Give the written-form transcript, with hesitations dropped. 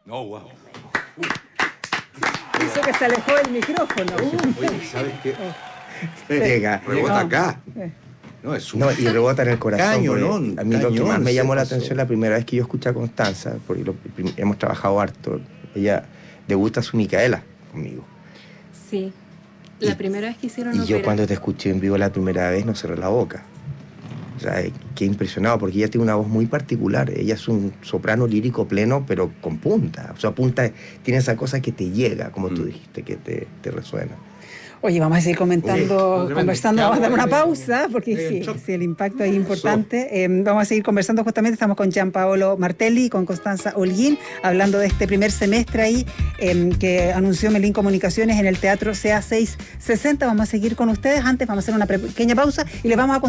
No, wow. Hizo que se alejó del micrófono. Oye, ¿sabes qué? Pega. Rebota acá. No, es un... No, y rebota en el corazón. Cañonón, A mí lo que cañón más me se llamó la pasó. atención la primera vez que yo escuché a Constanza, porque hemos trabajado harto, ella debuta su Micaela conmigo. Sí. La primera vez que hicieron Y yo ópera. cuando te escuché en vivo la primera vez no cerré la boca. O sea, quedé impresionado porque ella tiene una voz muy particular. Ella es un soprano lírico pleno, pero con punta. O sea, punta tiene esa cosa que te llega, como tú dijiste, que te resuena. Oye, vamos a seguir conversando, vamos a dar una pausa, porque sí, el impacto es importante. Vamos a seguir conversando justamente, estamos con Gianpaolo Martelli y con Constanza Holguín, hablando de este primer semestre ahí, que anunció Melín Comunicaciones en el Teatro CA 660. Vamos a seguir con ustedes, antes vamos a hacer una pequeña pausa y les vamos a